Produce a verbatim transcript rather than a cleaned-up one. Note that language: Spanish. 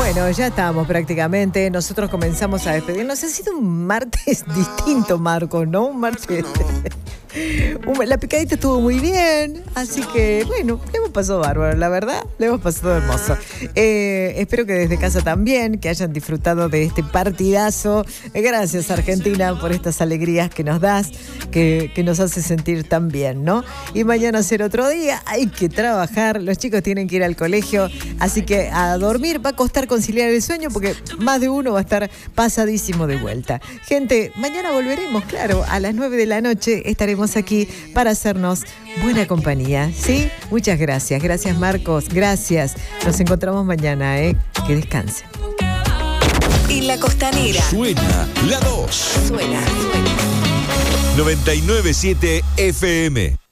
Bueno, ya estamos prácticamente. Nosotros comenzamos a despedirnos. Ha sido un martes distinto, Marco, ¿no? Un martes. La picadita estuvo muy bien, así que bueno, le hemos pasado bárbaro, la verdad, le hemos pasado hermoso. Eh, espero que desde casa también, que hayan disfrutado de este partidazo. Gracias, Argentina, por estas alegrías que nos das, que, que nos hace sentir tan bien, ¿no? Y mañana será otro día, hay que trabajar, los chicos tienen que ir al colegio, así que a dormir va a costar conciliar el sueño porque más de uno va a estar pasadísimo de vuelta. Gente, mañana volveremos, claro, a las nueve de la noche estaremos aquí para hacernos buena compañía, ¿sí? Muchas gracias, gracias Marcos, gracias. Nos encontramos mañana, ¿eh? Que descansen. En la costanera. Suena la dos. Suena, suena. noventa y nueve punto siete F M.